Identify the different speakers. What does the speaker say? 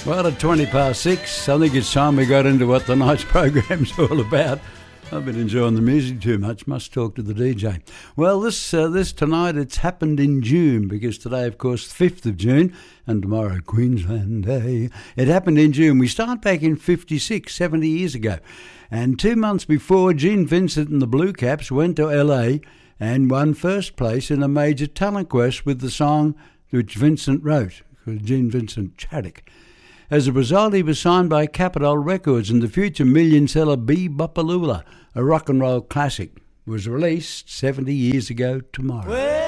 Speaker 1: Well, at 6:20, I think it's time we got into what the night's program's all about. I've been enjoying the music too much. Must talk to the DJ. Well, this tonight, it's happened in June, because today, of course, 5th of June, and tomorrow, Queensland Day. It happened in June. We start back in 56, 70 years ago. And 2 months before, Gene Vincent and the Blue Caps went to LA and won first place in a major talent quest with the song which Vincent wrote, Gene Vincent Chaddock. As a result, he was signed by Capitol Records, and the future million-seller Be-Bop-A-Lula, a rock and roll classic, was released 70 years ago tomorrow.